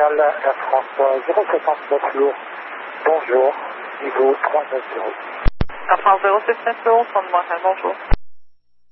National Air France 069 lourd. Bonjour, niveau 390. Air France 069 lourd, Centre Montréal, bonjour.